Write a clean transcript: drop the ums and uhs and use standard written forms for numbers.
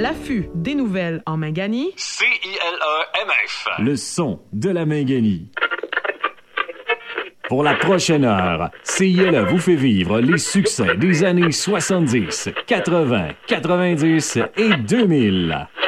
l'affût des nouvelles en Mingani. CILE-MF. Le son de la Mingani. Pour la prochaine heure, CILE vous fait vivre les succès des années 70, 80, 90 et 2000.